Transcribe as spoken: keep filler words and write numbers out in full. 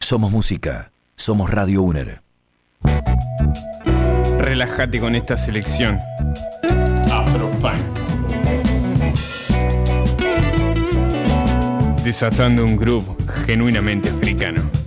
Somos música, somos Radio UNER. Relájate con esta selección. Afrofunk. Desatando un groove genuinamente africano.